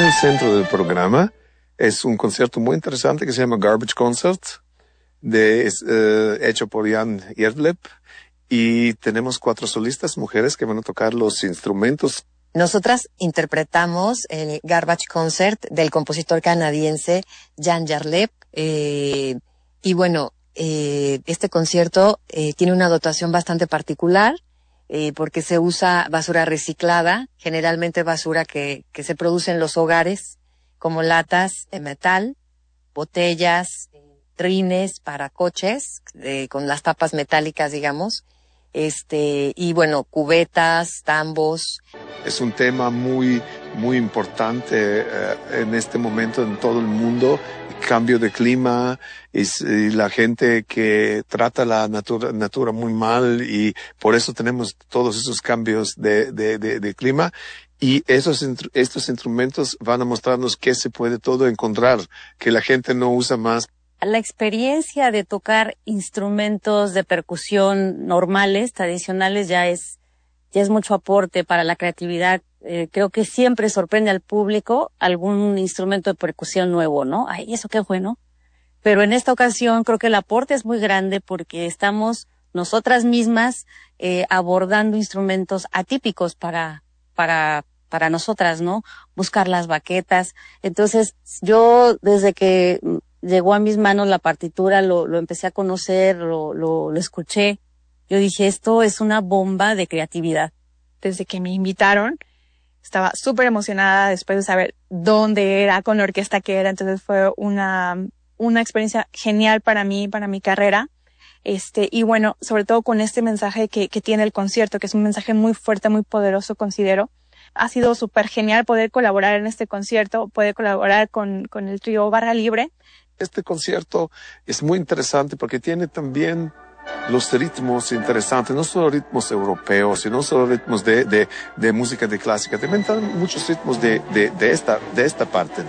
el centro del programa es un concierto muy interesante que se llama Garbage Concert, hecho por Jan Järvlep, y tenemos 4 solistas mujeres que van a tocar los instrumentos. Nosotras interpretamos el Garbage Concert del compositor canadiense Jan Järvlep, y bueno, este concierto tiene una dotación bastante particular, porque se usa basura reciclada, generalmente basura que se produce en los hogares, como latas de metal, botellas, trines para coches, con las tapas metálicas, digamos, y bueno, cubetas, tambos. Es un tema muy, muy importante en este momento en todo el mundo. Cambio de clima, y la gente que trata la natura muy mal, y por eso tenemos todos esos cambios de clima. Y estos instrumentos van a mostrarnos que se puede todo encontrar, que la gente no usa más. La experiencia de tocar instrumentos de percusión normales, tradicionales, ya es mucho aporte para la creatividad. Creo que siempre sorprende al público algún instrumento de percusión nuevo, ¿no? Ay, eso qué bueno. Pero en esta ocasión creo que el aporte es muy grande porque estamos nosotras mismas abordando instrumentos atípicos para nosotras, ¿no? Buscar las baquetas. Entonces, yo desde que llegó a mis manos la partitura, lo empecé a conocer, lo escuché. Yo dije, esto es una bomba de creatividad. Desde que me invitaron, estaba súper emocionada después de saber dónde era, con la orquesta que era. Entonces fue una experiencia genial para mí, para mi carrera. Y bueno, sobre todo con este mensaje que tiene el concierto, que es un mensaje muy fuerte, muy poderoso, considero. Ha sido súper genial poder colaborar en este concierto, poder colaborar con el trío Barra Libre. Este concierto es muy interesante porque tiene también los ritmos interesantes, no solo ritmos europeos, sino solo ritmos de música de clásica, también están muchos ritmos de esta parte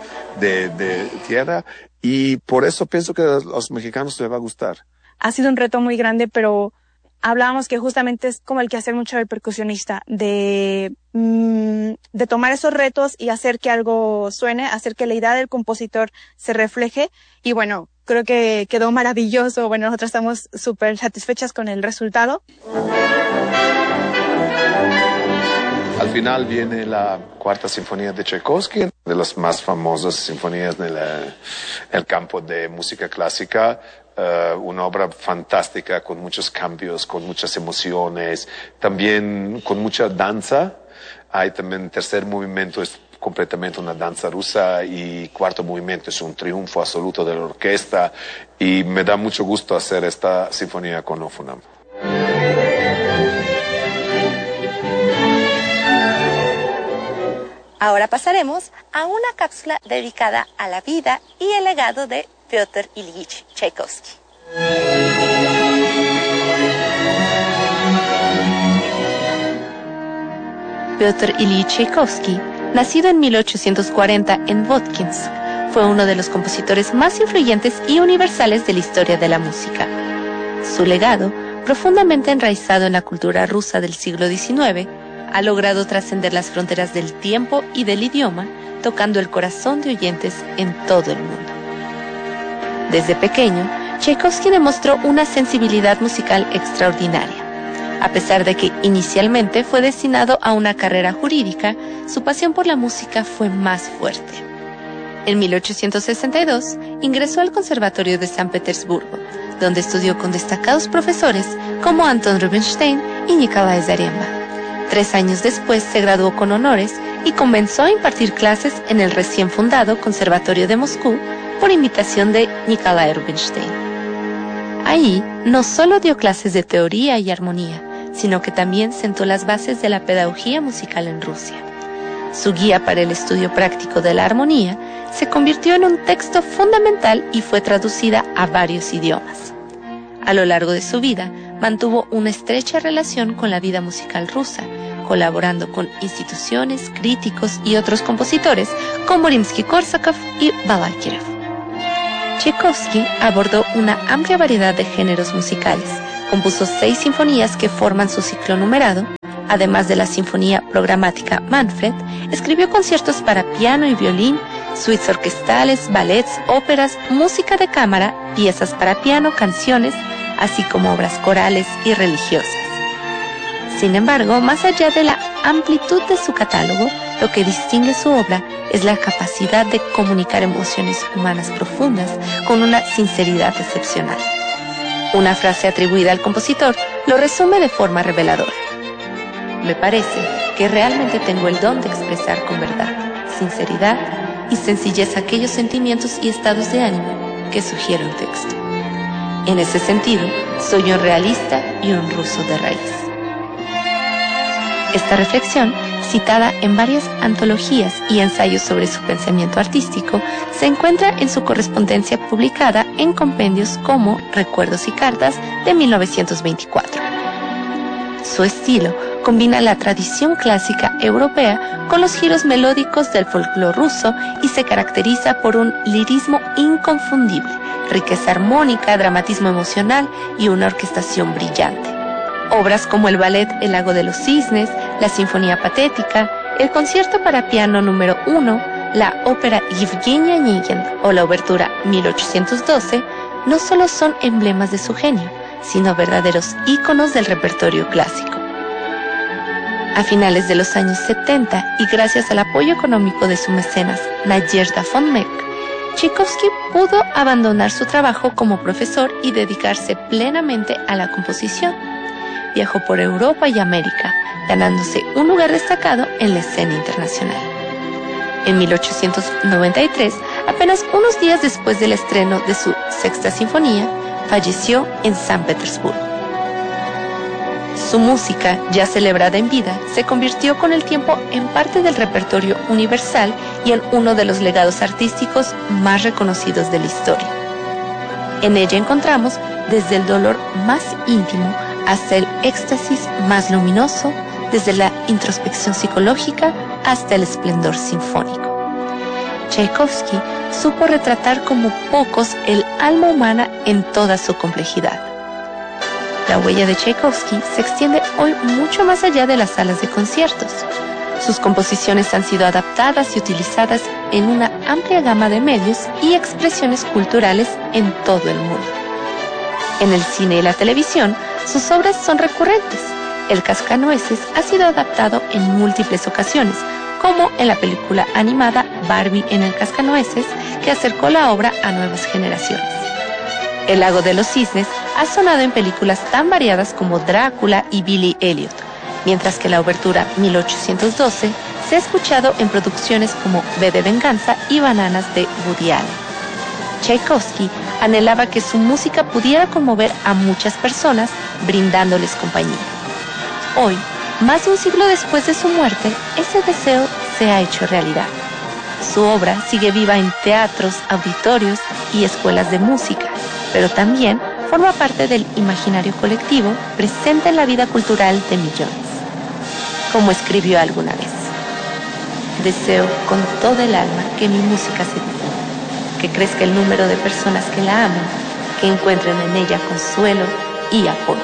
de tierra, y por eso pienso que a los mexicanos les va a gustar. Ha sido un reto muy grande, pero hablábamos que justamente es como el quehacer mucho del percusionista, de tomar esos retos y hacer que algo suene, hacer que la idea del compositor se refleje, y bueno, creo que quedó maravilloso. Bueno, nosotros estamos súper satisfechas con el resultado. Al final viene la Cuarta Sinfonía de Tchaikovsky, de las más famosas sinfonías en el campo de música clásica. Una obra fantástica con muchos cambios, con muchas emociones, también con mucha danza. Hay también tercer movimiento, es completamente una danza rusa, y cuarto movimiento es un triunfo absoluto de la orquesta, y me da mucho gusto hacer esta sinfonía con Ofunam. Ahora pasaremos a una cápsula dedicada a la vida y el legado de Piotr Ilyich Tchaikovsky. Piotr Ilyich Tchaikovsky, nacido en 1840 en Votkinsk, fue uno de los compositores más influyentes y universales de la historia de la música. Su legado, profundamente enraizado en la cultura rusa del siglo XIX, ha logrado trascender las fronteras del tiempo y del idioma, tocando el corazón de oyentes en todo el mundo. Desde pequeño, Tchaikovsky demostró una sensibilidad musical extraordinaria. A pesar de que inicialmente fue destinado a una carrera jurídica, su pasión por la música fue más fuerte. En 1862 ingresó al Conservatorio de San Petersburgo, donde estudió con destacados profesores como Anton Rubinstein y Nikolai Zaremba. 3 años después se graduó con honores y comenzó a impartir clases en el recién fundado Conservatorio de Moscú por invitación de Nikolai Rubinstein. Ahí no solo dio clases de teoría y armonía, sino que también sentó las bases de la pedagogía musical en Rusia. Su guía para el estudio práctico de la armonía se convirtió en un texto fundamental y fue traducida a varios idiomas. A lo largo de su vida, mantuvo una estrecha relación con la vida musical rusa, colaborando con instituciones, críticos y otros compositores como Rimsky-Korsakov y Balakirev. Tchaikovsky abordó una amplia variedad de géneros musicales, compuso 6 sinfonías que forman su ciclo numerado Además de la sinfonía programática Manfred, escribió conciertos para piano y violín, suites orquestales, ballets, óperas, música de cámara, piezas para piano, canciones, así como obras corales y religiosas. Sin embargo, más allá de la amplitud de su catálogo, lo que distingue su obra es la capacidad de comunicar emociones humanas profundas con una sinceridad excepcional. Una frase atribuida al compositor lo resume de forma reveladora. Me parece que realmente tengo el don de expresar con verdad, sinceridad y sencillez aquellos sentimientos y estados de ánimo que sugiere un texto. En ese sentido, soy un realista y un ruso de raíz. Esta reflexión, citada en varias antologías y ensayos sobre su pensamiento artístico, se encuentra en su correspondencia publicada en compendios como Recuerdos y Cartas de 1924. Su estilo combina la tradición clásica europea con los giros melódicos del folclore ruso y se caracteriza por un lirismo inconfundible, riqueza armónica, dramatismo emocional y una orquestación brillante. Obras como el ballet El lago de los cisnes, la sinfonía patética, el concierto para piano número 1, la ópera Yevgenia Onegin o la obertura 1812 no solo son emblemas de su genio, sino verdaderos íconos del repertorio clásico. A finales de los años 70 y gracias al apoyo económico de su mecenas Nadezhda von Meck, Tchaikovsky pudo abandonar su trabajo como profesor y dedicarse plenamente a la composición. Viajó por Europa y América, ganándose un lugar destacado en la escena internacional. En 1893, apenas unos días después del estreno de su Sexta Sinfonía, falleció en San Petersburgo. Su música, ya celebrada en vida, se convirtió con el tiempo en parte del repertorio universal y en uno de los legados artísticos más reconocidos de la historia. En ella encontramos desde el dolor más íntimo hasta el éxtasis más luminoso, desde la introspección psicológica hasta el esplendor sinfónico. Tchaikovsky supo retratar como pocos el alma humana en toda su complejidad. La huella de Tchaikovsky se extiende hoy mucho más allá de las salas de conciertos. Sus composiciones han sido adaptadas y utilizadas en una amplia gama de medios y expresiones culturales en todo el mundo. En el cine y la televisión, sus obras son recurrentes. El Cascanueces ha sido adaptado en múltiples ocasiones, como en la película animada Barbie en el Cascanueces, que acercó la obra a nuevas generaciones. El lago de los cisnes ha sonado en películas tan variadas como Drácula y Billy Elliot, mientras que la obertura 1812 se ha escuchado en producciones como V de Venganza y Bananas de Woody Allen. Tchaikovsky anhelaba que su música pudiera conmover a muchas personas, brindándoles compañía. Hoy, más de un siglo después de su muerte, ese deseo se ha hecho realidad. Su obra sigue viva en teatros, auditorios y escuelas de música, pero también forma parte del imaginario colectivo presente en la vida cultural de millones. Como escribió alguna vez: deseo con todo el alma que mi música se difunda, que crezca el número de personas que la amen, que encuentren en ella consuelo y apoyo.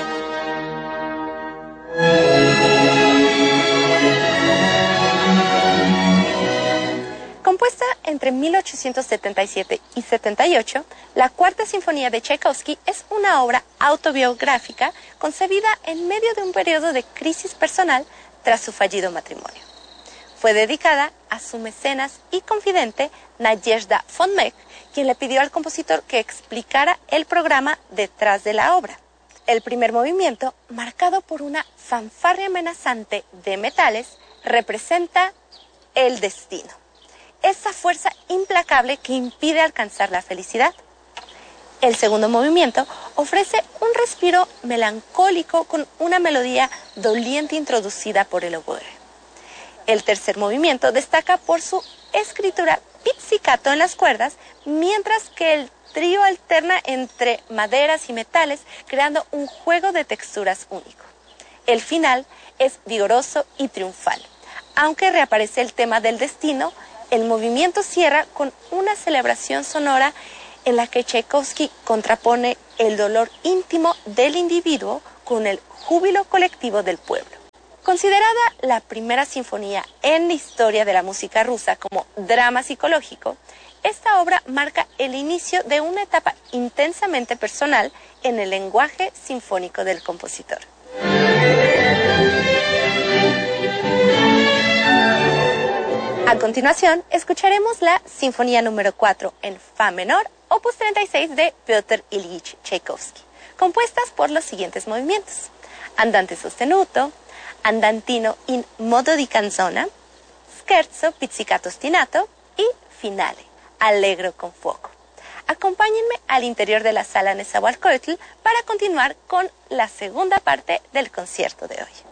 Compuesta entre 1877 y 78, la Cuarta Sinfonía de Tchaikovsky es una obra autobiográfica concebida en medio de un periodo de crisis personal tras su fallido matrimonio. Fue dedicada a su mecenas y confidente Nadezhda von Meck, quien le pidió al compositor que explicara el programa detrás de la obra. El primer movimiento, marcado por una fanfarria amenazante de metales, representa el destino, esa fuerza implacable que impide alcanzar la felicidad. El segundo movimiento ofrece un respiro melancólico con una melodía doliente introducida por el oboe. El tercer movimiento destaca por su escritura pizzicato en las cuerdas, mientras que el trío alterna entre maderas y metales, creando un juego de texturas único. El final es vigoroso y triunfal. Aunque reaparece el tema del destino, el movimiento cierra con una celebración sonora en la que Tchaikovsky contrapone el dolor íntimo del individuo con el júbilo colectivo del pueblo. Considerada la primera sinfonía en la historia de la música rusa como drama psicológico, esta obra marca el inicio de una etapa intensamente personal en el lenguaje sinfónico del compositor. A continuación, escucharemos la Sinfonía número 4 en Fa menor, opus 36 de Piotr Ilyich Tchaikovsky, compuestas por los siguientes movimientos: Andante sostenuto, Andantino in modo di canzona, Scherzo pizzicato ostinato y Finale, Allegro con fuoco. Acompáñenme al interior de la sala Nezahualcóyotl para continuar con la segunda parte del concierto de hoy.